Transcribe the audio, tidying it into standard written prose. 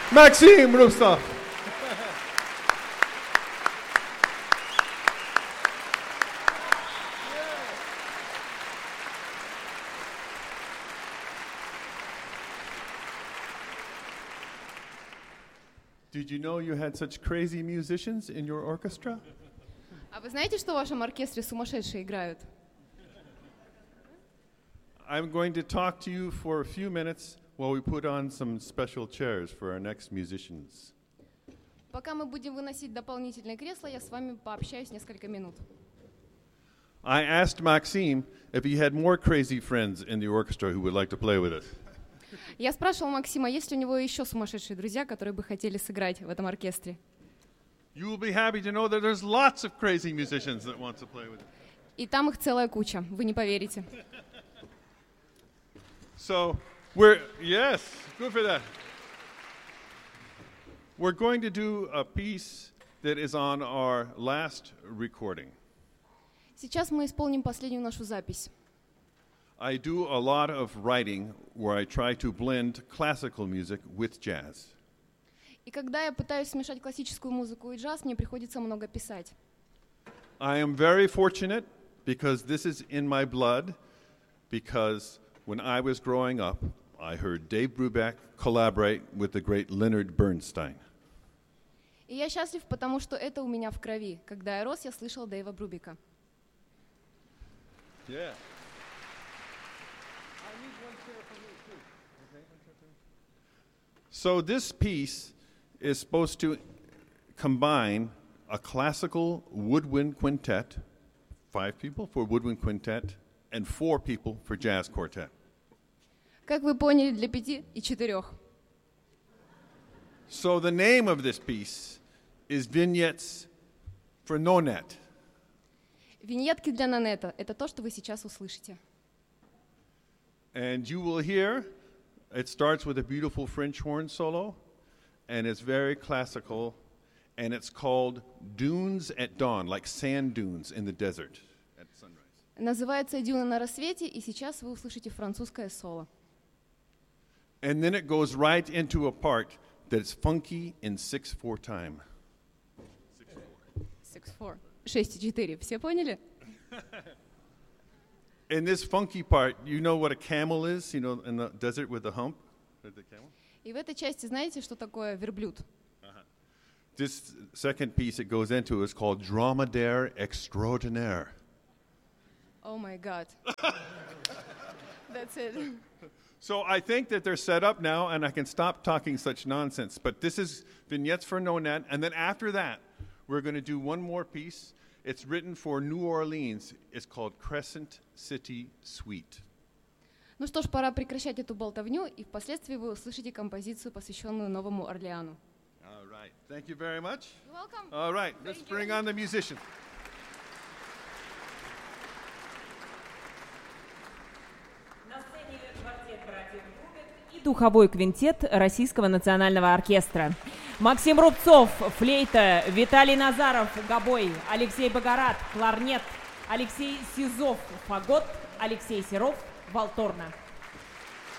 Maxim Rubtsov. Did you know you had such crazy musicians in your orchestra? А вы знаете, что в вашем оркестре сумасшедшие играют? I'm going to talk to you for a few minutes while we put on some special chairs for our next musicians. Пока мы будем выносить дополнительные кресла, я с вами пообщаюсь несколько минут. I asked Maxim if he had more crazy friends in the orchestra who would like to play with us. Я спрашивала Максима, есть ли у него еще сумасшедшие друзья, которые бы хотели сыграть в этом оркестре. You will be happy to know that there's lots of crazy musicians that want to play with us. И там их целая куча, вы не поверите. So, yes, good for that. We're going to do a piece that is on our last recording. Сейчас мы исполним последнюю нашу запись. I do a lot of writing where I try to blend classical music with jazz. И когда я пытаюсь смешать классическую музыку и джаз, мне приходится много писать. I am very fortunate because this is in my blood, because when I was growing up, I heard Dave Brubeck collaborate with the great Leonard Bernstein. И я счастлив, потому что это у меня в крови. Когда я рос, я слышал Дэйва Брубека. Yeah. So this piece is supposed to combine a classical woodwind quintet, 5 people for woodwind quintet, and 4 people for jazz quartet. Как вы поняли, для 5 и 4. So the name of this piece is Vignettes for Nonet. Виньетки для Нонета — это то, что вы сейчас услышите. And you will hear, it starts with a beautiful French horn solo, and it's very classical, and it's called Dunes at Dawn, like sand dunes in the desert at sunrise. Называется «Дюна на рассвете», и сейчас вы услышите французское соло. And then it goes right into a part that's funky in 6/4 time. 6/4. 6/4. Все поняли? In this funky part, you know what a camel is, you know, in the desert with the hump? The camel? И в этой части знаете, что такое верблюд? This second piece it goes into is called Dromadaire Extraordinaire. Oh my God. That's it. So I think that they're set up now, and I can stop talking such nonsense. But this is Vignettes for Nonet, and then after that, we're going to do one more piece. It's written for New Orleans. It's called Crescent City Suite. Ну что ж, пора прекращать эту болтовню, и впоследствии вы услышите композицию, посвященную Новому Орлеану. All right. Thank you very much. You're welcome. All right. Let's bring on the musician. Духовой квинтет Российского национального оркестра. Максим Рубцов, флейта, Виталий Назаров, гобой, Алексей Богорат, кларнет, Алексей Сизов, фагот, Алексей Серов, валторна.